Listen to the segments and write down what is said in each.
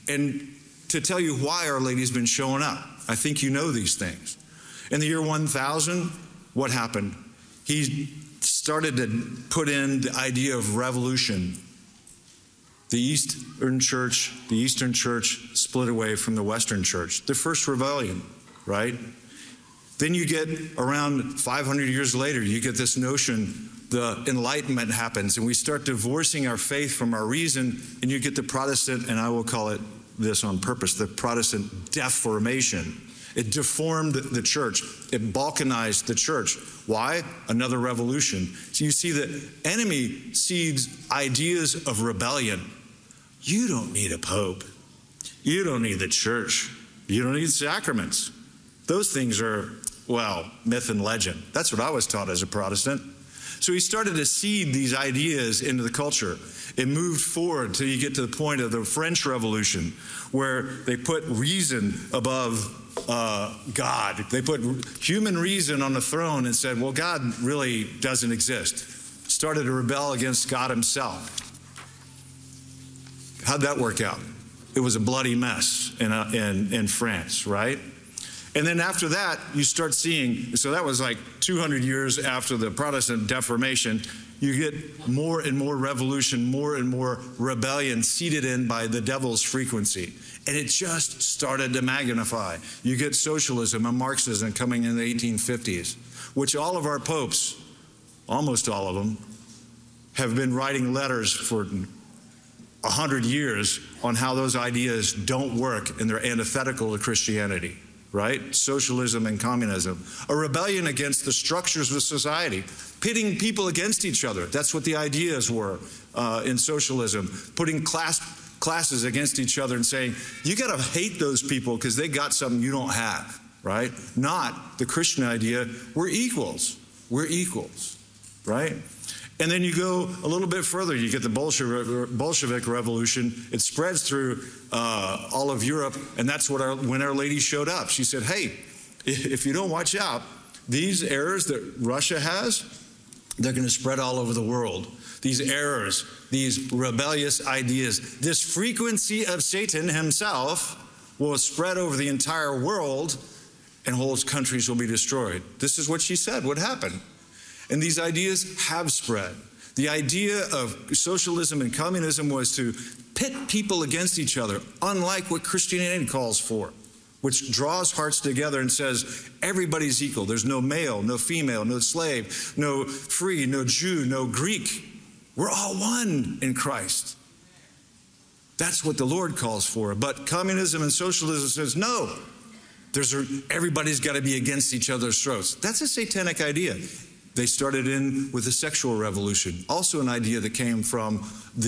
And to tell you why Our Lady's been showing up, I think you know these things. In the year 1000, what happened? He started to put in the idea of revolution. The Eastern Church split away from the Western Church. The first rebellion, right? Then you get around 500 years later, you get this notion, the Enlightenment happens, and we start divorcing our faith from our reason, and you get the Protestant, and I will call it this on purpose, the Protestant deformation. It deformed the church. It balkanized the church. Why? Another revolution. So you see the enemy seeds ideas of rebellion. You don't need a pope. You don't need the church. You don't need sacraments. Those things are, well, myth and legend. That's what I was taught as a Protestant. So he started to seed these ideas into the culture. It moved forward till you get to the point of the French Revolution, where they put reason above God. They put human reason on the throne and said, well, God really doesn't exist. Started to rebel against God himself. How'd that work out? It was a bloody mess in France, right? And then after that, you start seeing, so that was like 200 years after the Protestant Reformation, you get more and more revolution, more and more rebellion seeded in by the devil's frequency. And it just started to magnify. You get socialism and Marxism coming in the 1850s, which all of our popes, almost all of them, have been writing letters for 100 years on how those ideas don't work and they're antithetical to Christianity. Right? Socialism and communism. A rebellion against the structures of society, pitting people against each other. That's what the ideas were in socialism. Putting classes against each other and saying, you got to hate those people because they got something you don't have. Right? Not the Christian idea, we're equals. We're equals. Right? And then you go a little bit further. You get the Bolshevik Revolution. It spreads through all of Europe, and that's what when Our Lady showed up. She said, hey, if you don't watch out, these errors that Russia has, they're going to spread all over the world. These errors, these rebellious ideas, this frequency of Satan himself will spread over the entire world, and whole countries will be destroyed. This is what she said would happen. And these ideas have spread. The idea of socialism and communism was to pit people against each other, unlike what Christianity calls for, which draws hearts together and says, everybody's equal. There's no male, no female, no slave, no free, no Jew, no Greek. We're all one in Christ. That's what the Lord calls for. But communism and socialism says, no, everybody's got to be against each other's throats. That's a satanic idea. They started in with the sexual revolution, also an idea that came from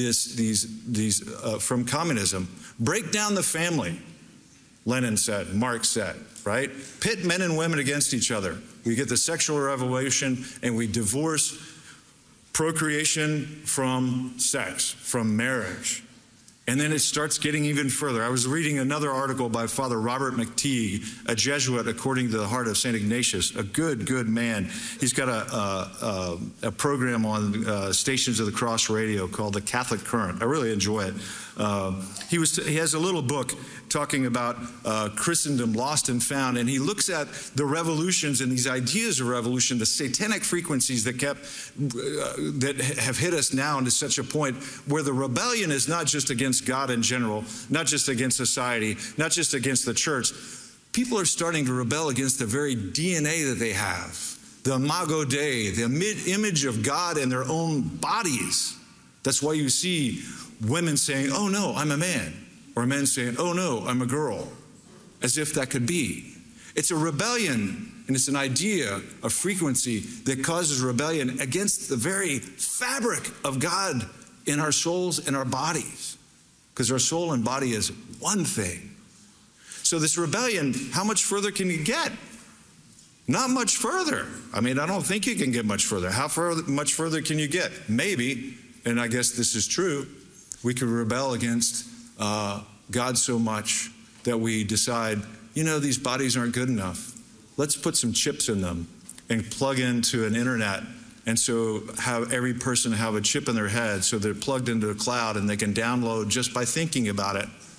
from communism. Break down the family, Lenin said, Marx said, right? Pit men and women against each other. We get the sexual revolution and we divorce procreation from sex, from marriage. And then it starts getting even further. I was reading another article by Father Robert McTeague, a Jesuit according to the heart of St. Ignatius, a good man. He's got a program on Stations of the Cross Radio called The Catholic Current. I really enjoy it. He has a little book talking about Christendom lost and found, and he looks at the revolutions and these ideas of revolution, the satanic frequencies that have hit us now into such a point where the rebellion is not just against God in general, not just against society, not just against the church. People are starting to rebel against the very DNA that they have, the imago Dei, the image of God in their own bodies. That's why you see women saying, oh no, I'm a man. Or men saying, oh no, I'm a girl. As if that could be. It's a rebellion, and it's an idea, a frequency that causes rebellion against the very fabric of God in our souls and our bodies. Because our soul and body is one thing. So this rebellion, how much further can you get? Not much further. I mean, I don't think you can get much further. Much further can you get? Maybe, and I guess this is true, we could rebel against God so much that we decide, you know, these bodies aren't good enough. Let's put some chips in them and plug into an internet, and so have every person have a chip in their head so they're plugged into a cloud and they can download just by thinking about it